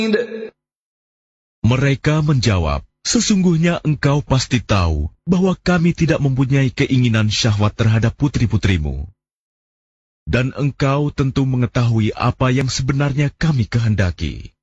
Mereka menjawab, sesungguhnya engkau pasti tahu bahwa kami tidak mempunyai keinginan syahwat terhadap putri-putrimu. Dan engkau tentu mengetahui apa yang sebenarnya kami kehendaki.